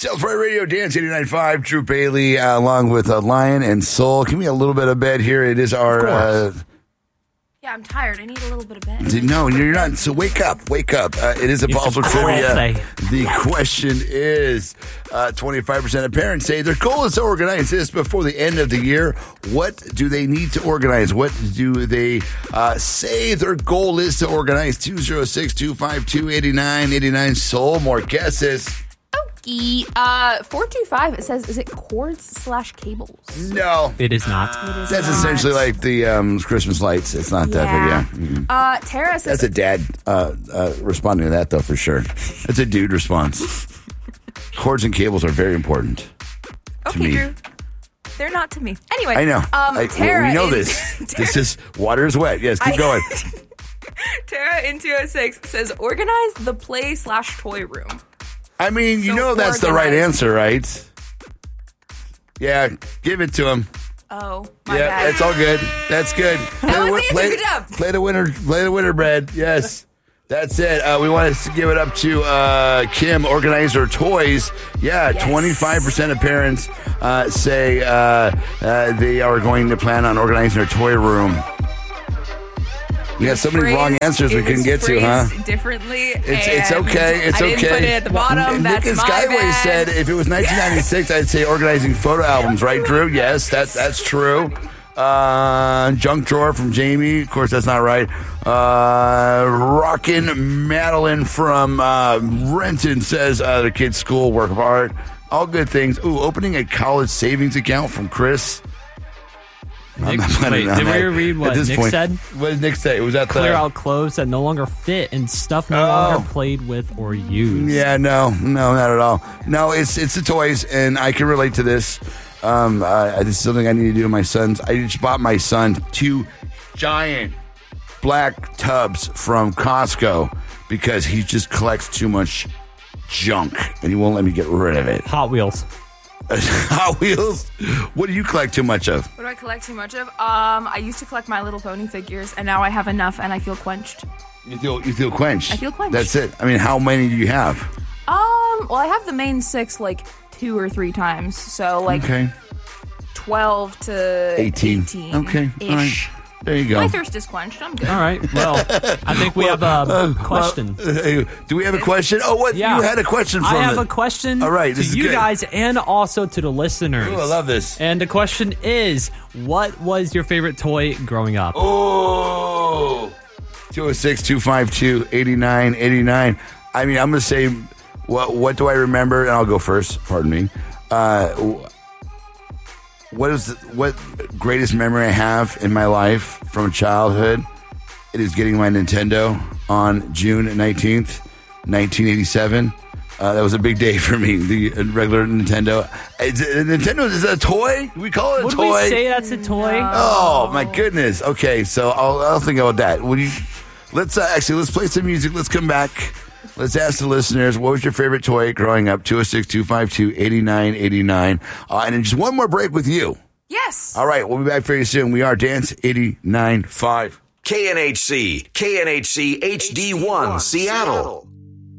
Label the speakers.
Speaker 1: Stealth Right Radio, Dance 89.5, Drew Bailey, along with Lion and Soul. Give me a little bit of bed here. It is our...
Speaker 2: Yeah, I'm tired. I need a little bit of bed.
Speaker 1: No, you're not. So wake up. It is Impossible Trivia. The question is, 25% of parents say their goal is to organize this before the end of the year. What do they need to organize? What do they say their goal is to organize? 206-252-8989. Soul, more guesses.
Speaker 2: 425, it says, is it cords/cables?
Speaker 1: No.
Speaker 3: It is not.
Speaker 1: That's essentially like the Christmas lights. It's not that, but yeah.
Speaker 2: Tara says...
Speaker 1: That's a dad responding to that, though, for sure. That's a dude response. Cords and cables are very important to me.
Speaker 2: Drew. They're not to me. Anyway.
Speaker 1: I know.
Speaker 2: Tara
Speaker 1: we know this. This is water is wet. Yes, keep going.
Speaker 2: Tara in 206 says, organize the play/toy room.
Speaker 1: I mean, you know that's the right answer, right? Yeah, give it to him.
Speaker 2: Oh, my bad.
Speaker 1: Yeah, that's all good. That's good.
Speaker 2: That was the answer. Good job.
Speaker 1: Play the winner bread. Yes. That's it. We want to give it up to Kim, organizer toys. Yeah, yes. 25% of parents say they are going to plan on organizing their toy room. We got so many wrong answers we couldn't get to, huh?
Speaker 2: Differently.
Speaker 1: It's okay. It's
Speaker 2: I didn't
Speaker 1: okay.
Speaker 2: put it at the bottom. That's
Speaker 1: Nick
Speaker 2: my
Speaker 1: Skyway
Speaker 2: bad.
Speaker 1: said if it was 1996, I'd say organizing photo albums, right, Drew? Yes, that's true. Junk drawer from Jamie. Of course, that's not right. Rockin' Madeline from Renton says the kids' school work of art. All good things. Ooh, opening a college savings account from Chris.
Speaker 3: Did we read what Nick said?
Speaker 1: What did Nick say? It was at
Speaker 3: clear out clothes that no longer fit and stuff no longer played with or used.
Speaker 1: Yeah, no, not at all. No, it's the toys, and I can relate to this. This is something I need to do with my sons. I just bought my son 2 giant black tubs from Costco because he just collects too much junk, and he won't let me get rid of it.
Speaker 3: Hot Wheels.
Speaker 1: Hot Wheels? What do you collect too much of?
Speaker 2: What do I collect too much of? I used to collect My Little Pony figures, and now I have enough, and I feel quenched.
Speaker 1: You feel quenched?
Speaker 2: I feel quenched.
Speaker 1: That's it. I mean, how many do you have?
Speaker 2: Well, I have the main 6 like 2 or 3 times, so like 12 to 18.
Speaker 1: Okay, all right. There you go.
Speaker 2: My thirst is quenched. I'm good.
Speaker 3: All right. Well, I think we have a question.
Speaker 1: Do we have a question? Oh, what?
Speaker 3: Yeah.
Speaker 1: You had a question from
Speaker 3: I have a question
Speaker 1: all right, this
Speaker 3: to
Speaker 1: is
Speaker 3: you
Speaker 1: good.
Speaker 3: guys and also to the listeners.
Speaker 1: Ooh, I love this.
Speaker 3: And the question is, what was your favorite toy growing up?
Speaker 1: Oh, 206-252-8989. I mean, I'm going to say, what do I remember? And I'll go first. Pardon me. What greatest memory I have in my life from childhood? It is getting my Nintendo on June 19th, 1987. That was a big day for me. The regular Nintendo. Nintendo is a toy? We call it a toy.
Speaker 3: Would we say that's a toy?
Speaker 2: No.
Speaker 1: Oh my goodness. Okay, so I'll think about that. Let's play some music. Let's come back. Let's ask the listeners, what was your favorite toy growing up? 206-252-8989. And then just one more break with you.
Speaker 2: Yes.
Speaker 1: All right, we'll be back very soon. We are Dance 89.5.
Speaker 4: KNHC HD1 Seattle.